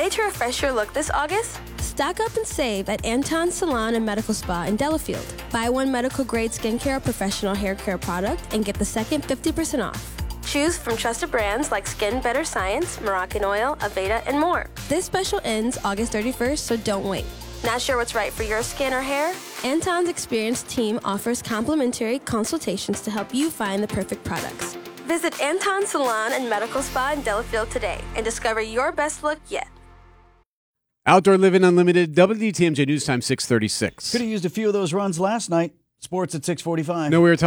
Ready to refresh your look this August? Stock up and save at Anton Salon and Medical Spa in Delafield. Buy one medical-grade skincare or professional hair care product and get the second 50% off. Choose from trusted brands like Skin Better Science, Moroccan Oil, Aveda, and more. This special ends August 31st, so don't wait. Not sure what's right for your skin or hair? Anton's experienced team offers complimentary consultations to help you find the perfect products. Visit Anton Salon and Medical Spa in Delafield today and discover your best look yet. Outdoor Living Unlimited, WTMJ News Time 6:36. Could have used a few of those runs last night. Sports at 6:45. No, we were talking